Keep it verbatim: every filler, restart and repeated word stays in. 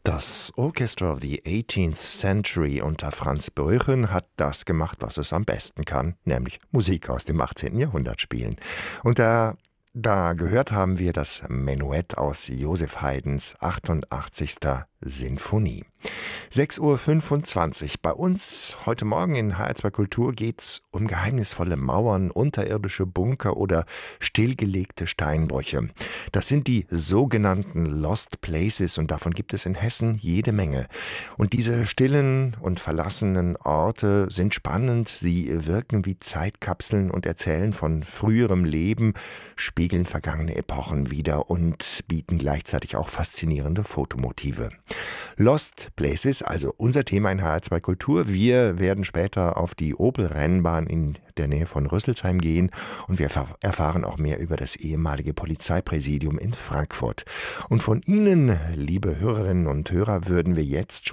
Das Orchestra of the eighteenth Century unter Franz Brüchen hat das gemacht, was es am besten kann, nämlich Musik aus dem achtzehnten Jahrhundert spielen. Und da, da gehört haben wir das Menuett aus Joseph Haydns achtundachtzigster Sinfonie. sechs Uhr fünfundzwanzig. Bei uns heute Morgen in H R zwei Kultur geht's um geheimnisvolle Mauern, unterirdische Bunker oder stillgelegte Steinbrüche. Das sind die sogenannten Lost Places und davon gibt es in Hessen jede Menge. Und diese stillen und verlassenen Orte sind spannend, sie wirken wie Zeitkapseln und erzählen von früherem Leben, spiegeln vergangene Epochen wider und bieten gleichzeitig auch faszinierende Fotomotive. Lost Places, also unser Thema in H R zwei Kultur. Wir werden später auf die Opel-Rennbahn in der Nähe von Rüsselsheim gehen und wir erfahren auch mehr über das ehemalige Polizeipräsidium in Frankfurt. Und von Ihnen, liebe Hörerinnen und Hörer, würden wir jetzt